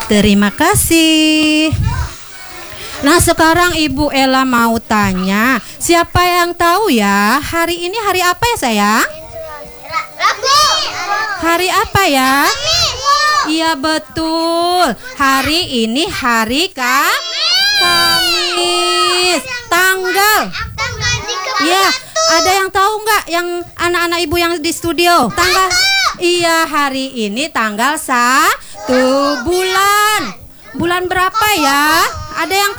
Terima kasih. Nah, sekarang Ibu Ella mau tanya, siapa yang tahu ya hari ini hari apa ya sayang? Rabu. Hari apa ya? Iya betul. Hari ini hari Kamis. Tanggal. Iya, ada yang tahu nggak yang anak-anak ibu yang di studio? Tanggal. Iya, hari ini tanggal 1 bulan. Bulan berapa ya? Ada yang